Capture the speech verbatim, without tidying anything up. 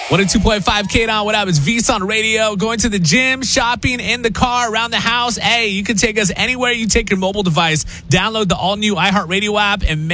one oh two point five K on. What up? It's V's on radio. Going to the gym, shopping, in the car, around the house. Hey, you can take us anywhere you take your mobile device. Download the all-new iHeartRadio app and